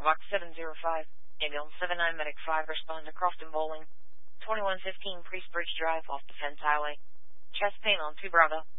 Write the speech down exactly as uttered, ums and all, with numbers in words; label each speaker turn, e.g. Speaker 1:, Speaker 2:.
Speaker 1: Box seven zero five, Ambulance seven nine Medic five, respond to Crofton Bowling, twenty-one fifteen Priest Bridge Drive off Defense Highway. Chest pain on two Bravo.